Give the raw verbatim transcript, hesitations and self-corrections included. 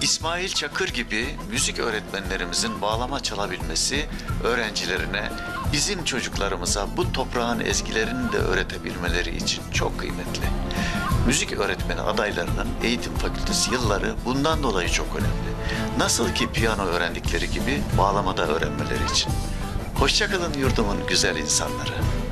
İsmail Çakır gibi müzik öğretmenlerimizin bağlama çalabilmesi öğrencilerine, bizim çocuklarımıza bu toprağın ezgilerini de öğretebilmeleri için çok kıymetli. Müzik öğretmeni adaylarının eğitim fakültesi yılları bundan dolayı çok önemli. Nasıl ki piyano öğrendikleri gibi bağlama da öğrenmeleri için. Hoşça kalın yurdumun güzel insanları.